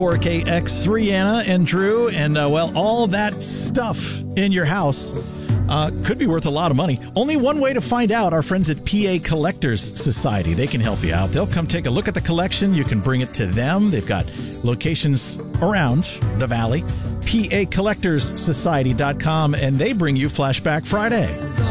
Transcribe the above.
4KX3, Anna and Drew, and all that stuff in your house could be worth a lot of money. Only one way to find out. Our friends at PA Collectors Society, they can help you out. They'll come take a look at the collection. You can bring it to them. They've got locations around the valley. PACollectorsSociety.com, and they bring you Flashback Friday.